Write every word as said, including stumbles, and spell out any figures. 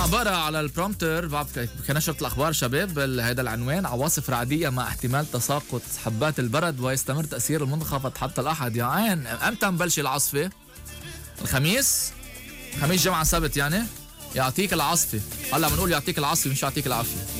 اسمع بقرا على البرومتر بعرف كنشرة الأخبار شباب هذا العنوان: عواصف رعدية مع احتمال تساقط حبات البرد ويستمر تأثير المنخفض حتى الأحد. يا عين، أمتى نبلش العاصفة؟ الخميس؟ خميس جمعة سبت يعني؟ يعطيك العاصفة. هلا بنقول يعطيك العاصفة مش يعطيك العافية.